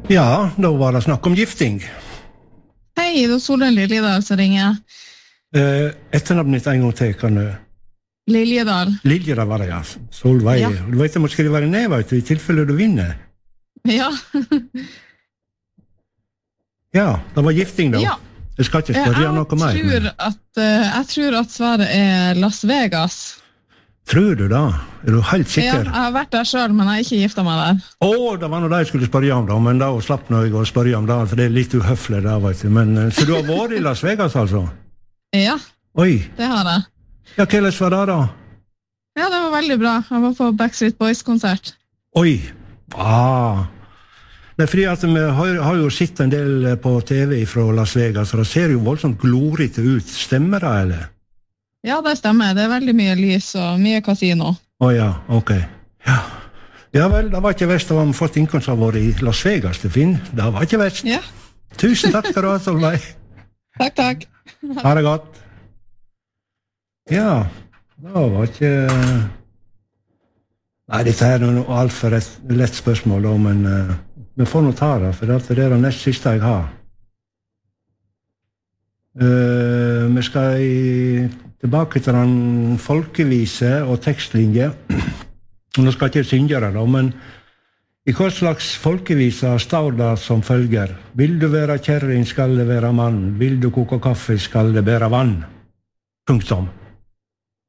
Ja, da var det snakk om gifting. Hei, det Solveig Liljedal som ringer. Etternavnet ditt en gang til, kan du? Liljedal. Liljedal var det, ja. Solveig. Ja. Du vet, jeg må skrive det ned, vet du, i tilfelle du vinner. Ja. Ja, det var gifting da. Ja. Jeg skal ikke spørre noe mer. Jeg tror at svaret Las Vegas. Tror du da? Du helt sikker? Ja, jeg har vært der selv, men jeg har ikke giftet meg der. Det var noe det jeg skulle spørre om da, men da slapp jeg å spørre om det, for det litt uhøflig da, vet du. Men, så du har vært i Las Vegas, altså? Ja, Oi. Det har jeg. Ja, hvordan var det da? Ja, det var veldig bra. Jeg var på Backstreet Boys-konsert. Oi. Nei, fordi at vi har jo sett en del på TV fra Las Vegas, og det ser jo voldsomt glorete ut. Stemmer det, eller? Ja, det stemmer. Det veldig mye lys og mye kasino. Ja, ok. Ja vel, det var ikke verst å ha fått innkomst av våre i Las Vegas til Finn. Det var ikke verst. Ja. Tusen takk skal du ha, Solveig. Takk. Ha det godt. Ja, det var ikke... Nei, dette er noe alt for et lett spørsmål, men vi får noe ta det, for det er det nest siste jeg har. Vi skal tilbake til den folkevise og tekstlinje. Nå skal jeg ikke synge det da, men i hva slags folkevise står det som følger? Vil du være kjerring, skal det være mann. Vil du koke kaffe, skal det bære vann. Punktum.